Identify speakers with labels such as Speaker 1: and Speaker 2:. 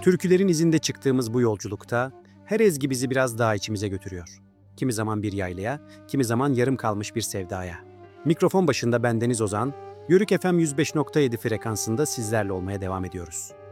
Speaker 1: Türkülerin izinde çıktığımız bu yolculukta her ezgi bizi biraz daha içimize götürüyor. Kimi zaman bir yaylaya, kimi zaman yarım kalmış bir sevdaya. Mikrofon başında ben Deniz Ozan, Yörük FM 105.7 frekansında sizlerle olmaya devam ediyoruz.